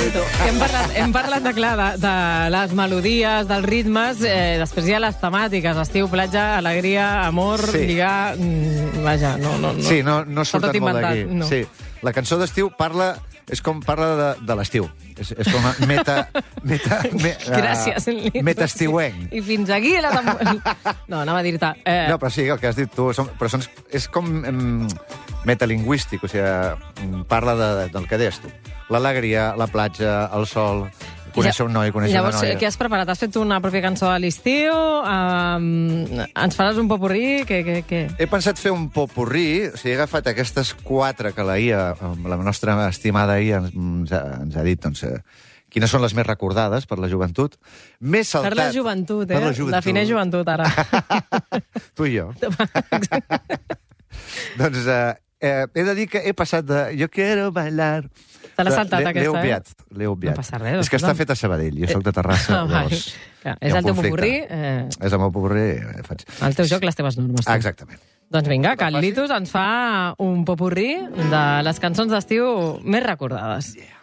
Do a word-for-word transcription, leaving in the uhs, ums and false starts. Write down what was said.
tu. Hem parlat, hem parlat de, clar, de, de les melodies, dels ritmes, eh, després hi ha les temàtiques, estiu, platja, alegria, amor, Sí. lligar... Mm, vaja, no, no, no. Sí, no, no Està surten tot molt inventat, d'aquí. no. Sí. La cançó d'estiu parla... És com parla de, de l'estiu. És, és com a meta... meta me, Gràcies, Lito. Metaestiuenc. I fins aquí la temporada. No, anava a dir-te... Eh, No, però sí, el que has dit tu, són, però són, és com em, metalingüístic, o sigui, parla de, del que deies tu. L'alegria, la platja, el sol, conèixer un noi, conèixer Llavors, una noia. què has preparat? Has fet una pròpia cançó a l'estiu? Um, ens faràs un popurrí? Què, què, què? He pensat fer un popurrí, o sigui, he agafat aquestes quatre que la I A, la nostra estimada I A, ens ha, ens ha dit, doncs, eh, quines són les més recordades per la joventut. M'he saltat... Per la joventut, eh? Per la joventut. Defineix joventut, ara. Tu i jo. Doncs eh, eh, he de dir que he passat de... Jo quiero bailar... Te l'has de- saltat, l'he- aquesta, L'he eh? obviat, l'he obviat. No passa res, És que està escolta'm. fet a Sabadell, jo soc de Terrassa, Ah, vai. llavors... Clar, hi és ha el un teu conflicte. popurrí. Eh... És el meu popurrí. eh, Faig... El teu joc, les teves normes. tu. Ah, exactament. Doncs vinga, que el Litus ens fa un popurrí de les cançons d'estiu més recordades. Yeah.